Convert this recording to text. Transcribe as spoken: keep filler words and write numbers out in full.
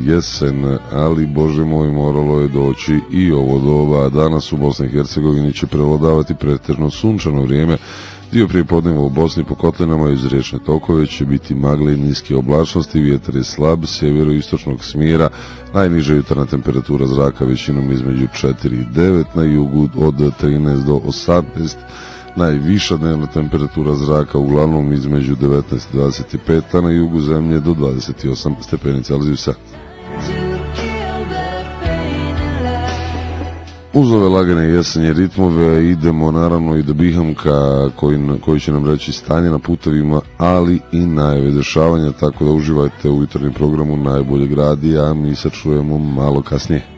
jesen, ali bože moj, moralo je doći i ovo doba. Danas u Bosni i Hercegovini će prevladavati pretežno sunčano vrijeme. Dio prijepodneva u Bosni po kotlinama iz riječne tokove će biti magle i niske oblačnosti, vjetar je slab, sjeveroistočnog smjera, najniža jutarnja temperatura zraka većinom između četiri i devet, na jugu od trinaest do osamnaest, najviša dnevna temperatura zraka uglavnom između devetnaest i dvadeset pet, a na jugu zemlje do dvadeset osam stepeni Celzijusa. Uz ove lagane jesenje ritmove idemo naravno i do Bihamka koji, koji će nam reći stanje na putevima, ali i najave dešavanja, tako da uživajte u jutarnjem programu najboljeg radija, a mi se čujemo malo kasnije.